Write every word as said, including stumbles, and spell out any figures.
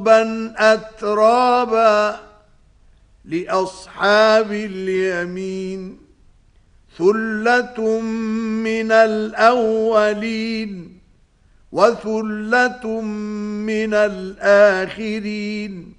عربا أترابا لأصحاب اليمين ثلة من الأولين وثلة من الآخرين